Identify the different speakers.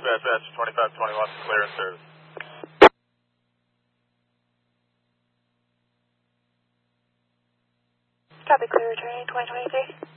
Speaker 1: dispatch 2521, clear and service.
Speaker 2: Copy, clear returning 2023.